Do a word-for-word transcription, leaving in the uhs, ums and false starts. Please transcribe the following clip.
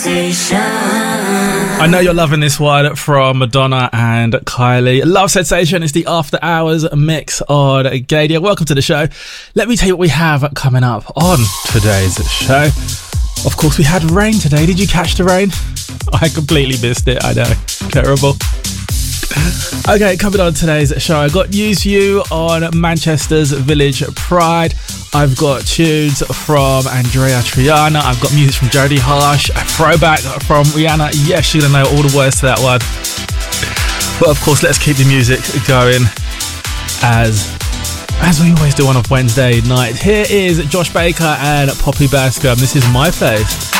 I know you're loving this one from Madonna and Kylie. Love Sensation is the After Hours mix on Gadia. Welcome to the show. Let me tell you what we have coming up on today's show. Of course, we had rain today. Did you catch the rain? I completely missed it. I know. Terrible. Okay, coming on today's show, I got news for you on Manchester's Village Pride. I've got tunes from Andrea Triana. I've got music from Jodie Harsh, a throwback from Rihanna. Yes, you're going to know all the words to that one. But of course, let's keep the music going as as we always do on a Wednesday night. Here is Josh Baker and Poppy Bascom. This is My Place.